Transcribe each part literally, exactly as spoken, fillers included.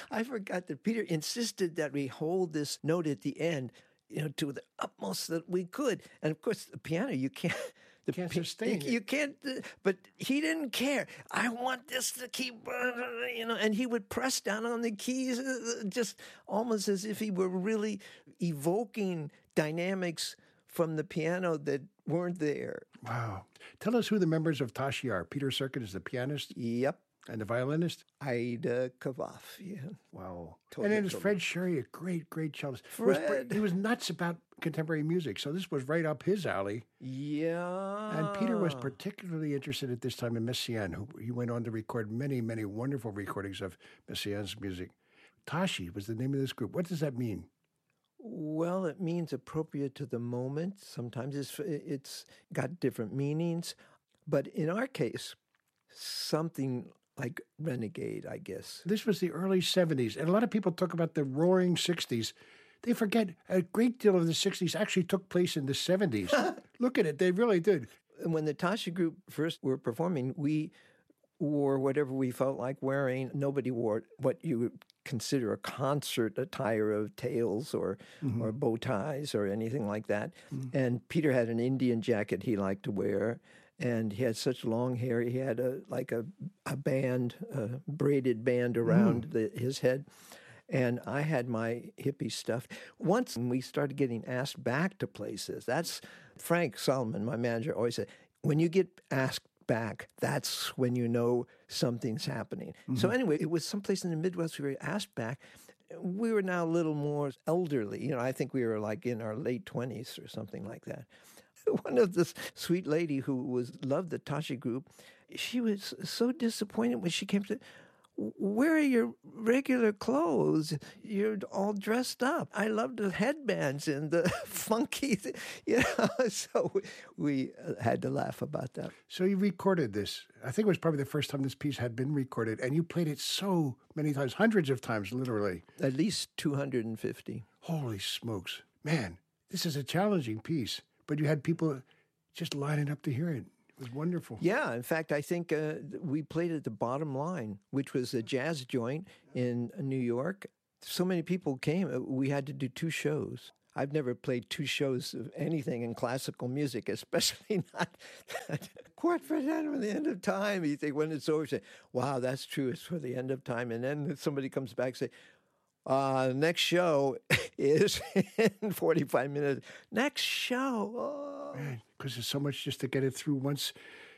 I forgot that Peter insisted that we hold this note at the end, you know, to the utmost that we could. And of course, the piano, you can't. The can't pi- sustain you, it. you can't, uh, but he didn't care. I want this to keep, uh, you know, and he would press down on the keys, uh, just almost as if he were really evoking dynamics from the piano that weren't there. Wow. Tell us who the members of Tashi are. Peter Serkin is the pianist Yep. and the violinist. Ida Kavaff, yeah. Wow. Totally, and then there's totally. Fred Sherry, a great, great cellist. He was- Fred. He was nuts about contemporary music, so this was right up his alley. Yeah. And Peter was particularly interested at this time in Messiaen, who he went on to record many, many wonderful recordings of Messiaen's music. Tashi was the name of this group. What does that mean? Well, it means appropriate to the moment. Sometimes it's it's got different meanings. But in our case, something like renegade, I guess. This was the early seventies, and a lot of people talk about the roaring sixties. They forget a great deal of the sixties actually took place in the seventies. Look at it, they really did. And when the Tasha group first were performing, we wore whatever we felt like wearing. Nobody wore what you would consider a concert attire of tails or Mm-hmm. or bow ties or anything like that. Mm-hmm. And Peter had an Indian jacket he liked to wear. And he had such long hair. He had a like a a band, a braided band around Mm. the, his head. And I had my hippie stuff. Once we started getting asked back to places, that's Frank Solomon, my manager, always said, when you get asked back, that's when you know something's happening. Mm-hmm. So anyway, it was someplace in the Midwest we were asked back. We were now a little more elderly. You know, I think we were like in our late twenties or something like that. One of this sweet lady who was loved the Tashi group, she was so disappointed when she came to, where are your regular clothes? You're all dressed up. I love the headbands and the funky, you know. So we, we had to laugh about that. So you recorded this. I think it was probably the first time this piece had been recorded, and you played it so many times, hundreds of times, literally. At least two hundred fifty. Holy smokes. Man, this is a challenging piece, but you had people just lining up to hear it. It was wonderful. Yeah, in fact, I think uh, we played at the Bottom Line, which was a jazz joint in New York. So many people came, uh, we had to do two shows. I've never played two shows of anything in classical music, especially not Quart for the End of the End of Time. You think when it's over, you say, wow, that's true, it's for the end of time. And then somebody comes back and say, uh, next show is in forty-five minutes. Next show. Oh. Man, because there's so much just to get it through once.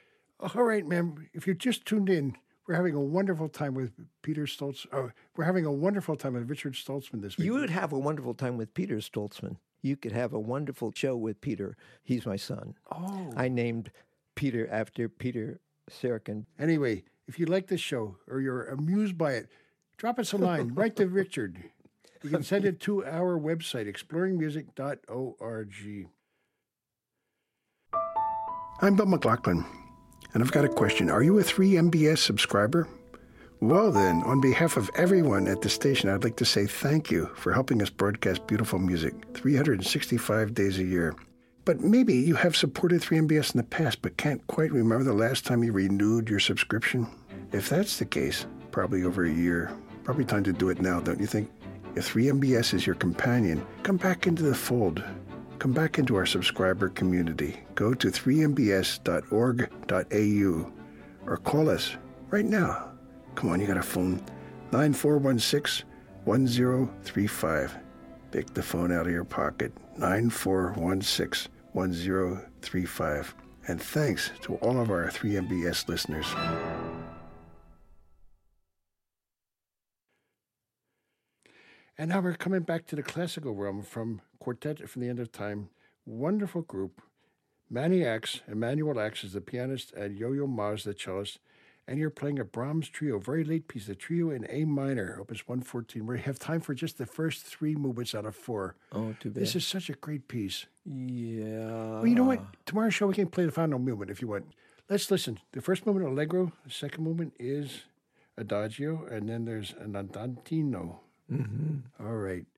All right, ma'am, if you just tuned in, we're having a wonderful time with Peter Stoltz. Oh, we're having a wonderful time with Richard Stoltzman this week. You would have a wonderful time with Peter Stoltzman. You could have a wonderful show with Peter. He's my son. Oh. I named Peter after Peter Serkin. Anyway, if you like this show or you're amused by it, drop us a line. Write to Richard. You can send it to our website, exploring music dot org. I'm Bill McLaughlin, and I've got a question. Are you a three M B S subscriber? Well then, on behalf of everyone at the station, I'd like to say thank you for helping us broadcast beautiful music three hundred sixty-five days a year. But maybe you have supported three M B S in the past but can't quite remember the last time you renewed your subscription. If that's the case, probably over a year. Probably time to do it now, don't you think? If three M B S is your companion, come back into the fold. Come back into our subscriber community. Go to three m b s dot org dot a u or call us right now. Come on, you got a phone. nine four one six, one zero three five. Pick the phone out of your pocket. nine four one six, one zero three five. And thanks to all of our three M B S listeners. And now we're coming back to the classical realm from Quartet from the End of Time. Wonderful group. Manny Axe, Emmanuel Axe is the pianist, and Yo-Yo Ma is the cellist. And you're playing a Brahms trio, very late piece, the trio in A minor, opus one fourteen. We have time for just the first three movements out of four. Oh, too bad. This is such a great piece. Yeah. Well, you know what? Tomorrow's show, we can play the final movement if you want. Let's listen. The first movement, Allegro. The second movement is Adagio. And then there's an Andantino. Mm-hmm. All right.